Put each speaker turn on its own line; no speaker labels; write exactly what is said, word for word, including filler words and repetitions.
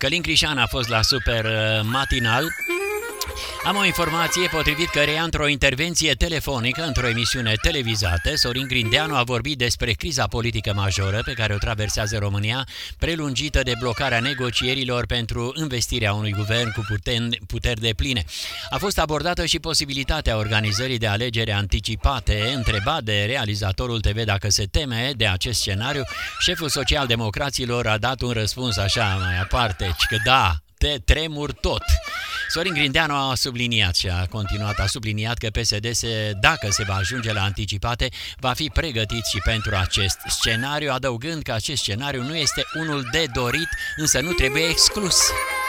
Călin Crișan a fost la Super Matinal. Am o informație potrivit căreia într-o intervenție telefonică într-o emisiune televizată, Sorin Grindeanu a vorbit despre criza politică majoră pe care o traversează România, prelungită de blocarea negocierilor pentru investirea unui guvern cu puteri de pline. A fost abordată și posibilitatea organizării de alegeri anticipate. Întrebat de realizatorul T V dacă se teme de acest scenariu, șeful social-democraților a dat un răspuns așa mai aparte, că da, te tremur tot. Sorin Grindeanu a subliniat și a continuat, a subliniat că P S D, se, dacă se va ajunge la anticipate, va fi pregătit și pentru acest scenariu, adăugând că acest scenariu nu este unul de dorit, însă nu trebuie exclus.